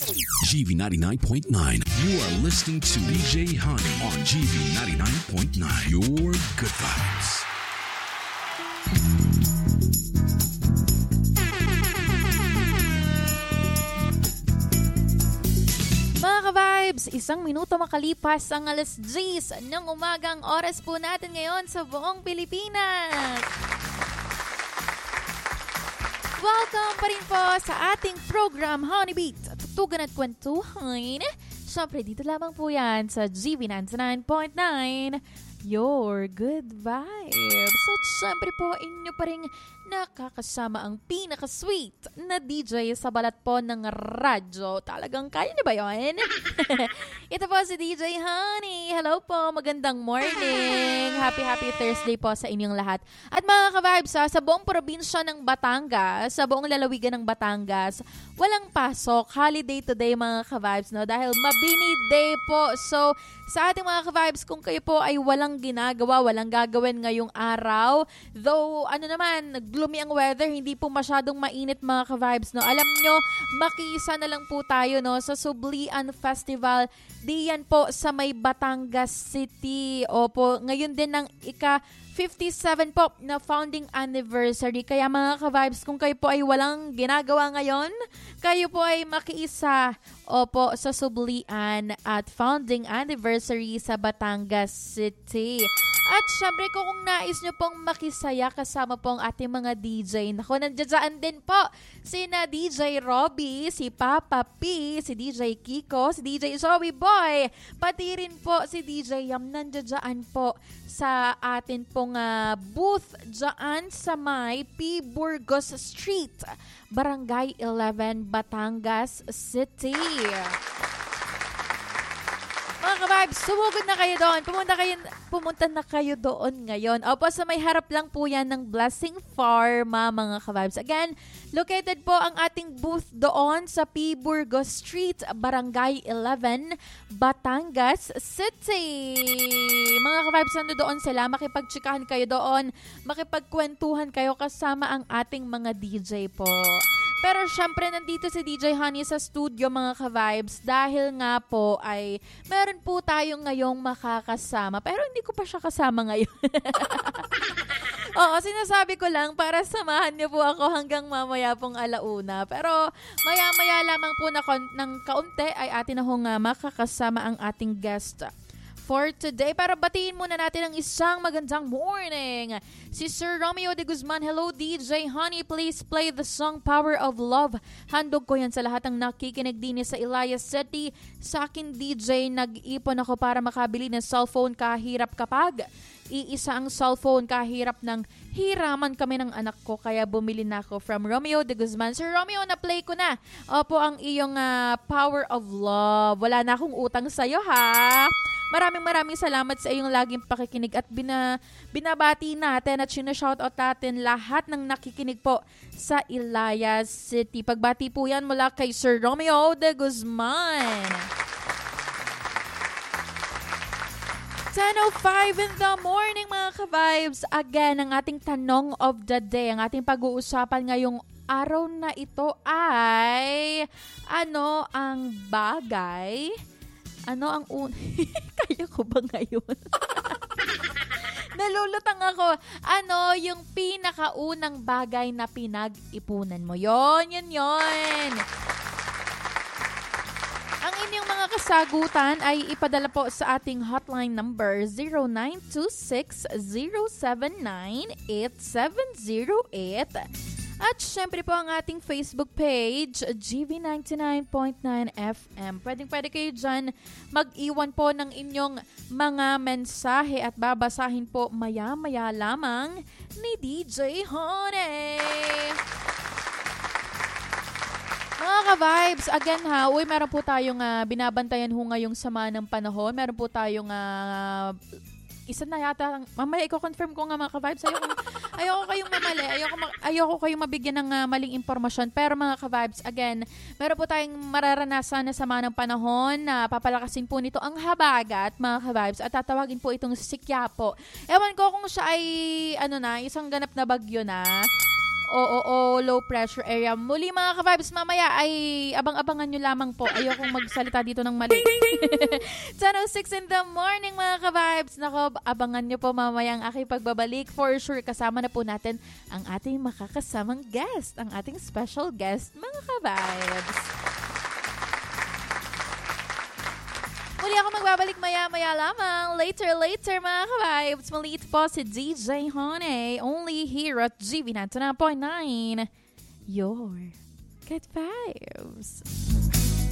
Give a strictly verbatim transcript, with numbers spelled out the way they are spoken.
G V ninety-nine point nine. You are listening to D J Honey on G V ninety-nine point nine. Your good vibes. Mga ka-vibes, isang minuto makalipas ang alas diyes ng umagang oras po natin ngayon sa buong Pilipinas. Welcome pa rin po sa ating program Honey Beat, tutugan at kwentuhan. Siyempre, dito lamang po yan sa G V ninety-nine point nine, Your Good Vibes. At siyempre po, inyo pa rin nakakasama ang pinaka-sweet na D J sa balat po ng radyo. Talagang kaya niyo ba yun? Ito po si D J Honey. Hello po, magandang morning. Happy, happy Thursday po sa inyong lahat. At mga ka-vibes, ha, sa buong probinsya ng Batangas, sa buong lalawigan ng Batangas, walang pasok. Holiday today mga ka-vibes, no? Dahil Mabini Day po. So, sa ating mga ka-vibes, kung kayo po ay walang ginagawa, walang gagawin ngayong araw, though, ano naman, gloomy ang weather, hindi po masyadong mainit mga ka-vibes, no? Alam nyo, makiisa na lang po tayo, no, sa Sublian Festival. Diyan po sa may Batangas City. Opo, ngayon din ng ika fifty-seven po na founding anniversary. Kaya mga ka-vibes, kung kayo po ay walang ginagawa ngayon, kayo po ay makiisa, opo, sa Sublian at founding anniversary sa Batangas City. At syempre kung, kung nais nyo pong makisaya kasama pong ating mga D J, naku, nandiyan din po sina D J Robby, si Papa P, si D J Kiko, si D J Zoe Boy, pati rin po si D J Yam, nandiyan po sa atin pong uh, booth dyan sa may P. Burgos Street, Barangay eleven, Batangas City. Mga ka-vibes, sumugod na kayo doon. Pumunta, kayo, pumunta na kayo doon ngayon. Opo, sa may harap lang po yan ng Blessing Pharma, mga ka-vibes. Again, located po ang ating booth doon sa P. Burgos Street, Barangay eleven, Batangas City. Mga ka-vibes, ano doon sila? Makipagtsikahan kayo doon. Makipagkwentuhan kayo kasama ang ating mga D J po. Pero syempre, nandito si D J Honey sa studio mga ka-vibes dahil nga po ay meron po tayong ngayong makakasama. Pero hindi ko pa siya kasama ngayon. Oo, sinasabi ko lang para samahan niyo po ako hanggang mamaya pong alauna. Pero maya-maya lamang po na kon- ng kaunti ay atin na hong uh, makakasama ang ating guest for today. Para batiin muna natin ang isang magandang morning. Si Sir Romeo de Guzman, hello D J Honey, please play the song Power of Love. Handog ko yan sa lahat ng nakikinig din sa Elias City. Sa akin D J, nag-ipon ako para makabili ng cellphone kahirap kapag iisa ang cellphone, kahirap ng hiraman kami ng anak ko, kaya bumili na ako from Romeo de Guzman. Sir Romeo, na-play ko na. Opo, ang iyong uh, Power of Love. Wala na akong utang sa'yo, ha? Maraming maraming salamat sa iyong laging pakikinig at bina, binabati natin at sinashoutout natin lahat ng nakikinig po sa Elias City. Pagbati po yan mula kay Sir Romeo de Guzman. ten oh five in the morning mga ka-vibes. Again, ang ating tanong of the day, ang ating pag-uusapan ngayong araw na ito ay ano ang bagay? Ano ang un... Kaya ko ba ngayon? Nalulutang ako. Ano yung pinakaunang bagay na pinag-ipunan mo? Yon, yun, yun. Ang inyong mga kasagutan ay ipadala po sa ating hotline number zero nine two six zero seven nine eight seven zero eight. At syempre po ang ating Facebook page, G V ninety-nine point nine F M. Pwedeng pwede kayo dyan mag-iwan po ng inyong mga mensahe at babasahin po maya-maya lamang ni D J Honey. Mga ka-vibes, again ha, uy, meron po tayong uh, binabantayan ho ngayong sama ng panahon. Meron po tayong uh, isa na yata, mamaya i-confirm ko nga mga ka-vibes, ayoko, ayoko kayong mamali, ayoko, ayoko kayong mabigyan ng uh, maling impormasyon. Pero mga ka-vibes, again, meron po tayong mararanasan na sama ng panahon na papalakasin po nito ang habagat, mga ka-vibes, at tatawagin po itong si Quiapo. Ewan ko kung siya ay, ano na, isang ganap na bagyo na, O, o, o, low pressure area. Muli mga ka-vibes, mamaya ay abang-abangan nyo lamang po. Ayokong magsalita dito ng mali. ten oh six in the morning mga ka-vibes. Nako, abangan nyo po mamaya ang aking pagbabalik. For sure, kasama na po natin ang ating makakasamang guest. Ang ating special guest, mga ka-vibes. Muli ako magbabalik maya-maya lamang. Later, later mga ka-vibes. Maliit po si D J Honey. Only here at G V ninety-nine point nine. Your good vibes.